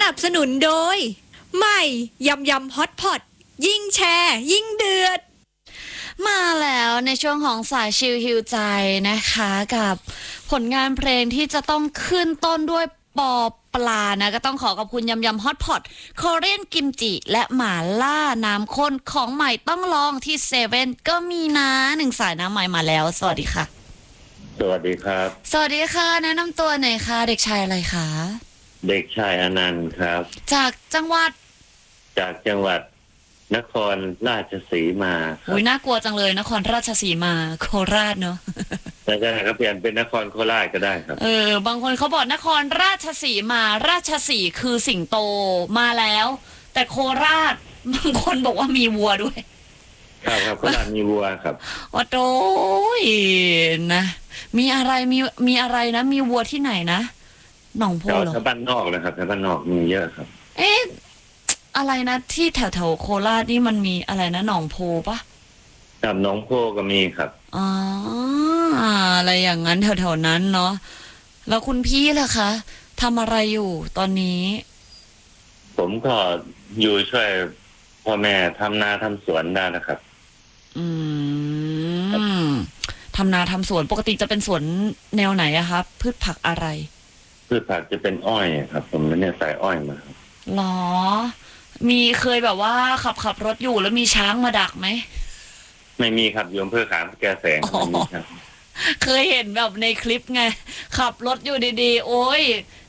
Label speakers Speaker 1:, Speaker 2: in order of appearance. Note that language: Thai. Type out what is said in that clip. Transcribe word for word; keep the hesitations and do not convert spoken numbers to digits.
Speaker 1: นับสนุนโดยใหม่ยำยำฮอตพอตยิ่งแชร์ยิ่งเดือด
Speaker 2: มาแล้วในช่วงของสายชิลฮิวใจนะคะกับผลงานเพลงที่จะต้องขึ้นต้นด้วยปอปลานะก็ต้องขอขอบคุณยำยำฮอตพอตโคเรียนกิมจิและหม่าล่าน้ำข้นของใหม่ต้องลองที่เซเว่นก็มีนะหนึ่งสายน้ำใหม่มาแล้วสวัสดีค่ะ
Speaker 3: สวัสดีครับ
Speaker 2: สวัสดีค่ะแนะนำตัวหน่อยค่ะเด็กชายอะไรคะ
Speaker 3: เด็กชายอนันต์ครับ
Speaker 2: จากจังหวัด
Speaker 3: จากจังหวัดนครราชสีมา
Speaker 2: อุ้ยน่ากลัวจังเลยนครราชสีมาโคราชเนาะ
Speaker 3: แต่ก็ครับเปลี่ยนเป็นนครโคราชก็ได้ครับ
Speaker 2: เออบางคนเขาบอกนครราชสีมาราชสีคือสิงโตมาแล้วแต่โคราชบางคนบอกว่ามีวัวด้วย
Speaker 3: ครับครับโคราชมีวัวครับ
Speaker 2: โอ้โตยนะมีอะไรมีมีอะไรนะมีวัวที่ไหนนะหนองโพเหรอ
Speaker 3: แถวบ้านนอกนะครับแถวบ้านนอกมีเยอะครับ
Speaker 2: เอ๊ะอะไรนะที่แถวแถวโคราชนี่มันมีอะไรนะหนองโพปะ
Speaker 3: กับหนองโพก็มีครับ
Speaker 2: อ๋ออะไรอย่างนั้นแถวแถวนั้นเนาะแล้วคุณพี่ล่ะคะทำอะไรอยู่ตอนนี้
Speaker 3: ผมก็อยู่ช่วยพ่อแม่ทำนาทำสวนได้นะครับ
Speaker 2: อืมทำนาทำสวนปกติจะเป็นสวนแนวไหนอะครับพืชผักอะไร
Speaker 3: พืชผักจะเป็นอ้อยครับผมเนี่ยใส่อ้อยมาครับ
Speaker 2: หรอมีเคยแบบว่าขับขับรถอยู่แล้วมีช้างมาดักไหม
Speaker 3: ไม่มีครับโยมเพื่อขามแกแสงไม่มีครับ
Speaker 2: เคยเห็นแบบในคลิปไงขับรถอยู่ดีๆโอ้ย